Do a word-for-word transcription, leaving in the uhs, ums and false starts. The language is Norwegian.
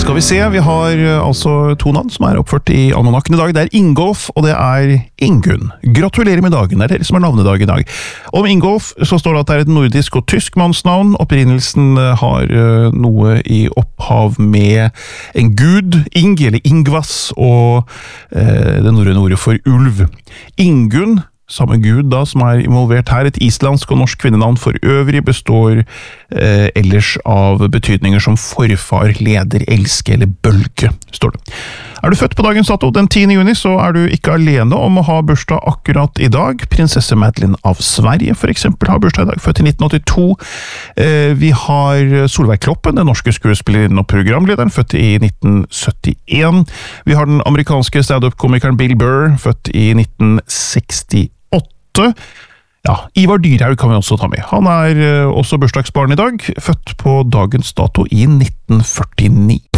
Skal vi se, vi har altså to navn som er oppført i almanakken i dag. Det er Ingolf, og det er Ingunn. Gratulerer med dagen, det er dere som har navnedag i dag. Om Ingolf så står det at det er et nordisk og tysk mannsnavn. Opprinnelsen har noe i opphav med en gud, Ing eller Ingvas, og eh, det norrøne ordet for ulv. Ingunn, samme gud da, som er involvert her, et islandsk og norsk kvinnenavn for øvrig, består eh, ellers av betydninger som forfar, leder, elske eller bølge, står det. Er du født på dagens dato den tiende juni, så er du ikke alene om å ha bursdag akkurat i dag. Prinsesse Madeleine av Sverige, for eksempel, har bursdag i dag, født i nitten åttito. Eh, vi har Solveig Kloppen, den norske skuespillerinnen og programlederen, født i nitten syttien. Vi har den amerikanske stand-up-komikeren Bill Burr, født i nitten sekstiåtte. Ja, Ivar Dyrhaug kan vi også ta med. Han er også bursdagsbarn i dag, født på dagens dato i nitten førtini.